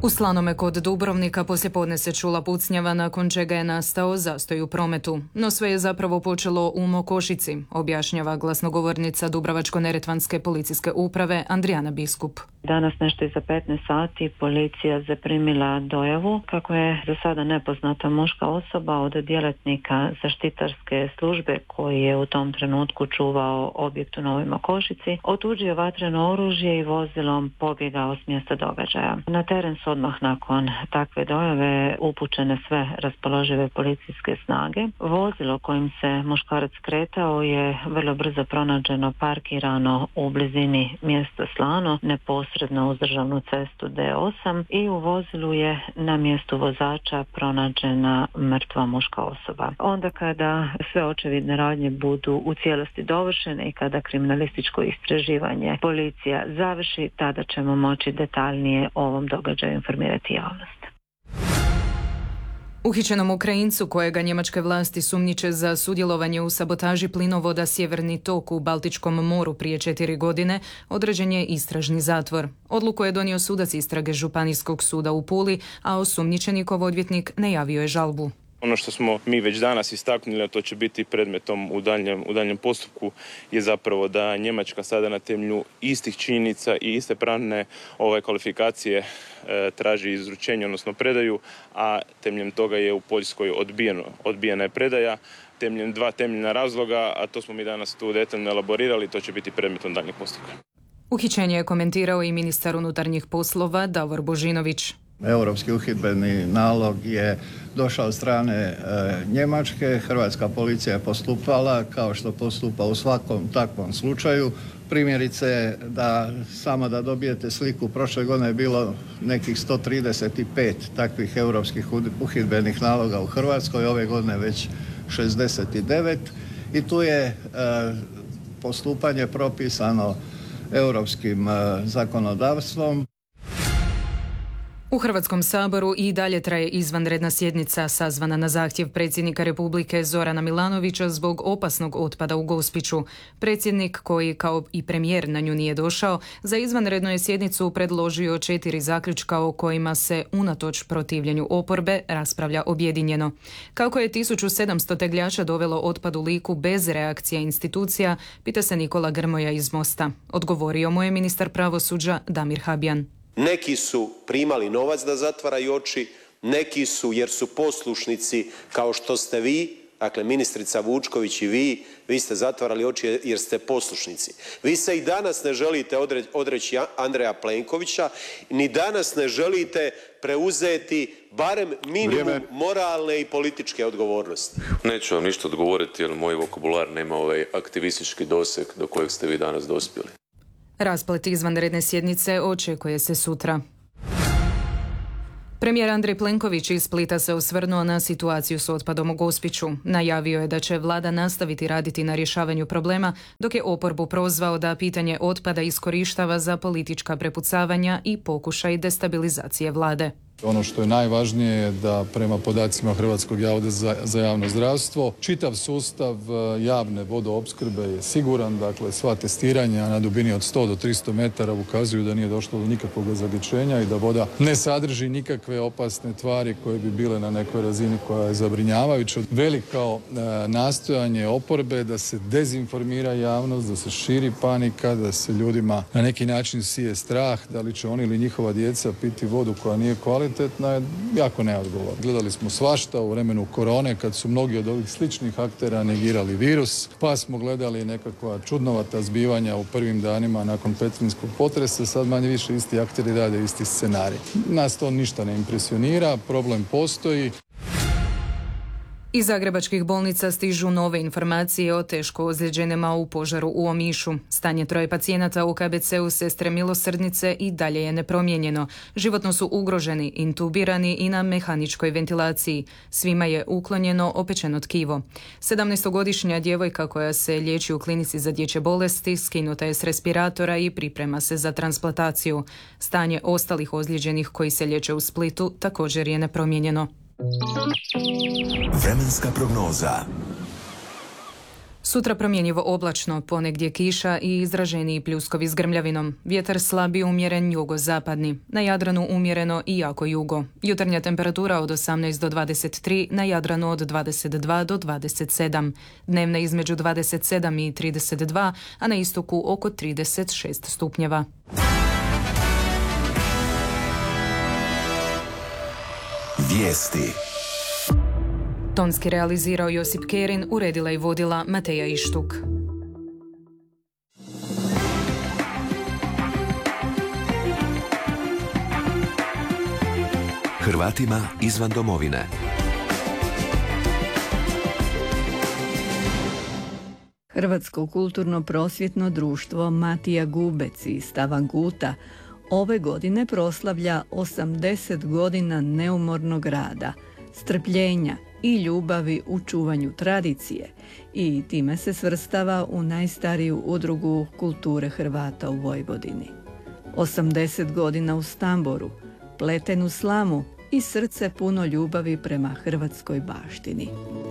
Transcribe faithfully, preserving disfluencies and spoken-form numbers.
U Slanome kod Dubrovnika poslijepodne se čula pucnjava nakon čega je nastao zastoj u prometu. No sve je zapravo počelo u Mokošici, objašnjava glasnogovornica Dubrovačko-neretvanske policijske uprave Andrijana Biskup. Danas nešto iza petnaest sati policija zaprimila dojavu kako je za sada nepoznata muška osoba od djelatnika zaštitarske službe koji je u tom trenutku čuvao objekt u Novoj Mokošici, otuđio vatreno oružje i vozilom pobjegao s mjesta događaja. Na teren su odmah nakon takve dojave upućene sve raspoložive policijske snage. Vozilo kojim se muškarac kretao je vrlo brzo pronađeno parkirano u blizini mjesta Slano, neposredno uz državnu cestu D osam, i u vozilu je na mjestu vozača pronađena mrtva muška osoba. Onda kada sve očevidne radnje budu u cijelosti dovršene i kada kriminalističko istraživanje policija završi, tada ćemo moći detaljnije o ovom događaju informirati javnost. Uhićenom Ukrajincu, kojega njemačke vlasti sumnjiče za sudjelovanje u sabotaži plinovoda Sjeverni tok u Baltičkom moru prije četiri godine, određen je istražni zatvor. Odluku je donio sudac istrage Županijskog suda u Puli, a osumnjičenikov odvjetnik najavio je žalbu. Ono što smo mi već danas istaknuli, a to će biti predmetom u daljnjem, u daljnjem postupku, je zapravo da Njemačka sada na temelju istih činjenica i iste pravne ove kvalifikacije e, traži izručenje, odnosno predaju, a temeljem toga je u Poljskoj odbijeno, odbijena je predaja, temeljem dva temeljna razloga, a to smo mi danas tu detaljno elaborirali, to će biti predmetom daljnjeg postupka. Uhićenje je komentirao i ministar unutarnjih poslova Davor Božinović. Europski uhidbeni nalog je došao od strane e, Njemačke. Hrvatska policija je postupala kao što postupa u svakom takvom slučaju. Primjerice, da samo da dobijete sliku, prošle godine je bilo nekih sto trideset pet takvih europskih uhidbenih naloga u Hrvatskoj, ove godine već šezdeset devet, i tu je e, postupanje propisano europskim e, zakonodavstvom. U Hrvatskom saboru i dalje traje izvanredna sjednica sazvana na zahtjev predsjednika Republike Zorana Milanovića zbog opasnog otpada u Gospiću. Predsjednik, koji kao i premijer na nju nije došao, za izvanrednu je sjednicu predložio četiri zaključka o kojima se unatoč protivljenju oporbe raspravlja objedinjeno. Kako je tisuću sedamsto tegljača dovelo otpad u Liku bez reakcija institucija, pita se Nikola Grmoja iz Mosta. Odgovorio mu je ministar pravosuđa Damir Habijan. Neki su primali novac da zatvaraju oči, neki su jer su poslušnici kao što ste vi, dakle ministrica Vučković i vi, vi ste zatvarali oči jer ste poslušnici. Vi se i danas ne želite odreći Andreja Plenkovića, ni danas ne želite preuzeti barem minimum Vrijeme. moralne i političke odgovornosti. Neću vam ništa odgovoriti jer moj vokabular nema ovaj aktivistički doseg do kojeg ste vi danas dospjeli. Rasplet izvanredne sjednice očekuje se sutra. Premijer Andrej Plenković iz Splita se osvrnuo na situaciju s otpadom u Gospiću. Najavio je da će vlada nastaviti raditi na rješavanju problema, dok je oporbu prozvao da pitanje otpada iskorištava za politička prepucavanja i pokušaj destabilizacije vlade. Ono što je najvažnije je da prema podacima Hrvatskog zavoda za, za javno zdravstvo čitav sustav javne vodoopskrbe je siguran, dakle sva testiranja na dubini od sto do tristo metara ukazuju da nije došlo do nikakvog zagađenja i da voda ne sadrži nikakve opasne tvari koje bi bile na nekoj razini koja je zabrinjavajuća. Veliko e, nastojanje oporbe da se dezinformira javnost, da se širi panika, da se ljudima na neki način sije strah, da li će oni ili njihova djeca piti vodu koja nije kvalitetna, je jako neodgovorno. Gledali smo svašta u vremenu korone kad su mnogi od ovih sličnih aktera negirali virus, pa smo gledali nekakva čudnovata zbivanja u prvim danima nakon petrinjskog potresa, sad manje više isti akteri rade isti scenarij. Nas to ništa ne impresionira, problem postoji. Iz zagrebačkih bolnica stižu nove informacije o teško ozlijeđenima u požaru u Omišu. Stanje troje pacijenata u K B C-u Sestre milosrdnice i dalje je nepromijenjeno. Životno su ugroženi, intubirani i na mehaničkoj ventilaciji. Svima je uklonjeno opečeno tkivo. sedamnaestogodišnja djevojka koja se liječi u klinici za dječje bolesti skinuta je s respiratora i priprema se za transplantaciju. Stanje ostalih ozlijeđenih koji se liječe u Splitu također je nepromijenjeno. Vremenska prognoza. Sutra promjenjivo oblačno, ponegdje kiša i izraženiji pljuskovi s grmljavinom. Vjetar slabi umjeren jugozapadni. Na Jadranu umjereno i jako jugo. Jutarnja temperatura od osamnaest do dvadeset tri, na Jadranu od dvadeset dva do dvadeset sedam. Dnevna između dvadeset sedam i trideset dva, a na istoku oko trideset šest stupnjeva. Vijesti. Tonski realizirao Josip Kerin, uredila i vodila Mateja Ištuk. Hrvatima izvan domovine. Hrvatsko kulturno-prosvjetno društvo Matija Gubec iz Stavanguta ove godine proslavlja osamdeset godina neumornog rada, strpljenja i ljubavi u čuvanju tradicije i time se svrstava u najstariju udrugu kulture Hrvata u Vojvodini. osamdeset godina u Stamboru, pletenu slamu i srce puno ljubavi prema hrvatskoj baštini.